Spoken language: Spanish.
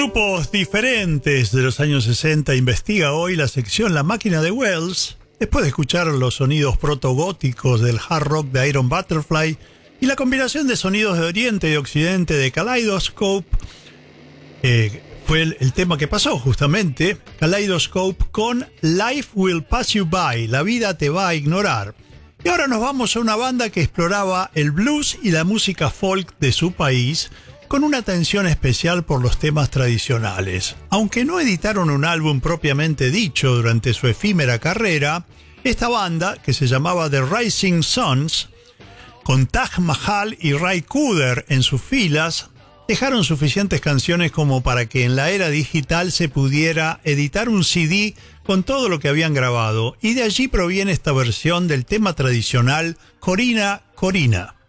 Grupos diferentes de los años 60 investiga hoy la sección La Máquina de Wells, después de escuchar los sonidos protogóticos del hard rock de Iron Butterfly y la combinación de sonidos de Oriente y Occidente de Kaleidoscope. Fue el tema que pasó justamente, Kaleidoscope con Life Will Pass You By, la vida te va a ignorar. Y ahora nos vamos a una banda que exploraba el blues y la música folk de su país, con una atención especial por los temas tradicionales. Aunque no editaron un álbum propiamente dicho durante su efímera carrera, esta banda, que se llamaba The Rising Suns, con Taj Mahal y Ray Cooder en sus filas, dejaron suficientes canciones como para que en la era digital se pudiera editar un CD con todo lo que habían grabado, y de allí proviene esta versión del tema tradicional Corina, Corina.